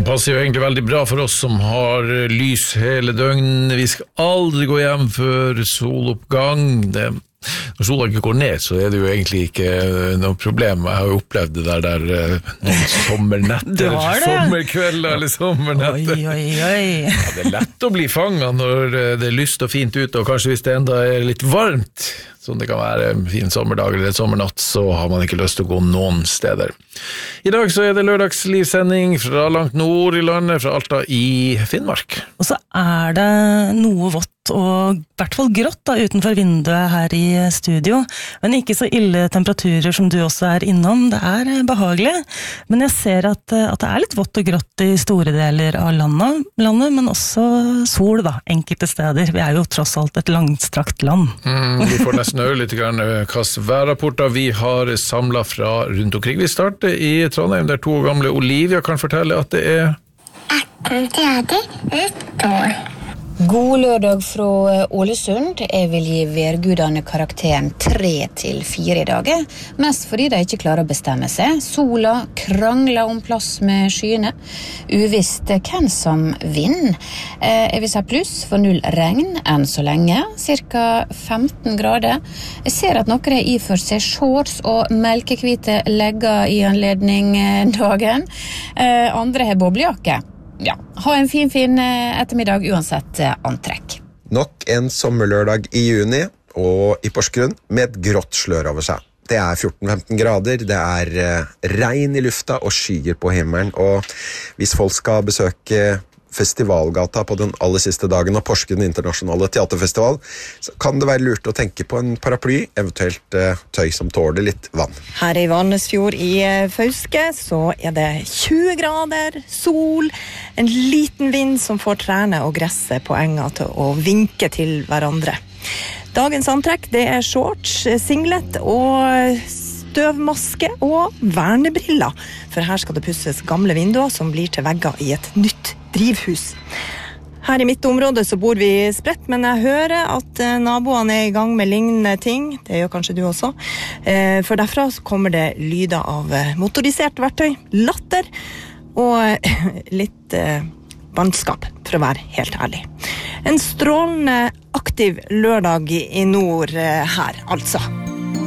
passer jo egentlig veldig bra for oss som har lys hele døgn. Vi skal aldri gå hjem før soloppgang. Når sola ikke går ned, så det jo egentlig ikke noe problem. Jeg har jo opplevd det der noen sommernetter, sommerkvelder eller sommernetter. Ja, det lett å bli fanget når det lyst og fint ute, og kanskje hvis det enda litt varmt, som det kan være en fin sommerdag eller et sommernatt, så har man ikke lyst til å gå noen steder. I dag så det lørdagslivsending fra langt nord i landet, fra Alta i Finnmark. Og så det noe vått og I hvert fall grått da, utenfor vinduet her i studio, men ikke så ille temperaturer som du også innom. Det behagelig, men jeg ser at det litt vått og grått I store deler av landet, men også sol da, enkelte steder. Vi jo tross alt et langstrakt land. Vi får nesten høre litt grann hvilke værrapporter vi har samlet fra rundt omkring. Vi starter I Trondheim, der 2 år gamle Olivia kan fortelle at det 18 grader, 1 år. God lørdag fra Ålesund. Jeg vil gi værgudene karakteren 3 til 4 I dag. Mest fordi de ikke klarer å bestemme seg. Sola krangler om plass med skyene. Uvisst hvem som vinner. Jeg vil si pluss for 0 regn enn så lenge. Cirka 15 grader. Jeg ser at noen iført seg shorts og melkehvite legger I anledning dagen. Andre har boblejakke. Ja, ha en fin ettermiddag uansett antrekk. Nok en sommerlørdag I juni, og I Porsgrunn med et grått slør over seg. Det 14-15 grader, det regn I lufta og skyer på himmelen, og hvis folk skal besøke Festivalgata på den aller siste dagen av Porsgrunn internasjonale teaterfestival, så kan det være lurt å tenke på en paraply, eventuelt tøy som tåler litt vann. Her I Vannesfjord I Fauske så det 20 grader, sol, en liten vind som får trærne og gresset på enga til å vinke til hverandre. Dagens antrekk det shorts, singlet og støvmaske og vernebriller, for her skal det pusses gamle vinduer som blir til vegger I et nytt drivhus. Her I mitt område så bor vi spredt, men jeg hører at naboene I gang med lignende ting. Det gjør kanskje du også. For derfra så kommer det lyder av motorisert verktøy, latter og litt vannskap, for å være helt ærlig. En strålende aktiv lørdag I nord her, altså.